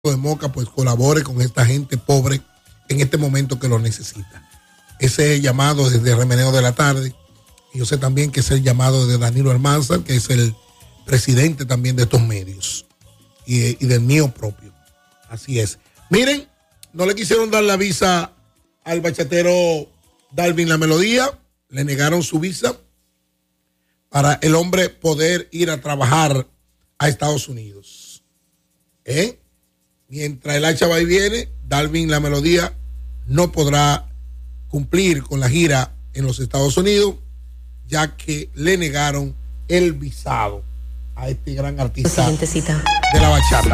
de Moca pues colabore con esta gente pobre en este momento que lo necesita. Ese llamado desde Remeneo de la Tarde. Y yo sé también que es el llamado de Danilo Almanzar, que es el presidente también de estos medios y del mío propio. Así es. Miren, no le quisieron dar la visa al bachatero Dalvin La Melodía, le negaron su visa para el hombre poder ir a trabajar a Estados Unidos. Mientras el hacha va y viene, Dalvin La Melodía no podrá cumplir con la gira en los Estados Unidos, ya que le negaron el visado a este gran artista de la bachata.